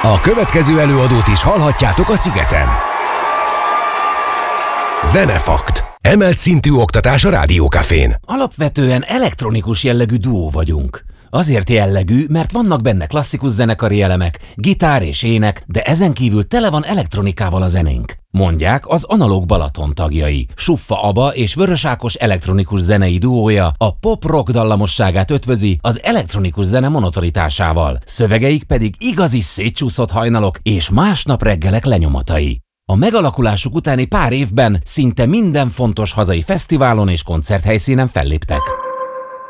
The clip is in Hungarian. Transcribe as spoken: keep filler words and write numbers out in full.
A következő előadót is hallhatjátok a Szigeten. Zenefakt. Emelt szintű oktatás a Rádiókafén. Alapvetően elektronikus jellegű duó vagyunk. Azért jellegű, mert vannak benne klasszikus zenekari elemek, gitár és ének, de ezen kívül tele van elektronikával a zenénk. Mondják az Analóg Balaton tagjai. Suffa Aba és Vörös Ákos elektronikus zenei duója a pop-rock dallamosságát ötvözi az elektronikus zene monotonitásával. Szövegeik pedig igazi szétcsúszott hajnalok és másnap reggelek lenyomatai. A megalakulásuk utáni pár évben szinte minden fontos hazai fesztiválon és koncerthelyszínen felléptek.